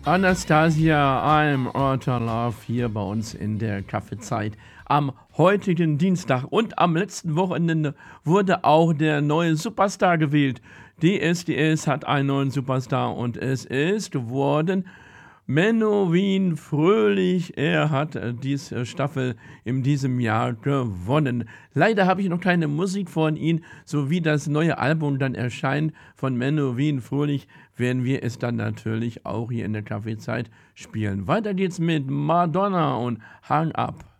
Anastasia, I'm Outer Love hier bei uns in der Kaffeezeit am heutigen Dienstag. Und am letzten Wochenende wurde auch der neue Superstar gewählt. DSDS hat einen neuen Superstar und es ist geworden Menowin Fröhlich. Er hat diese Staffel in diesem Jahr gewonnen. Leider habe ich noch keine Musik von ihm, so wie das neue Album dann erscheint von Menowin Fröhlich, werden wir es dann natürlich auch hier in der Kaffeezeit spielen. Weiter geht's mit Madonna und Hang Up.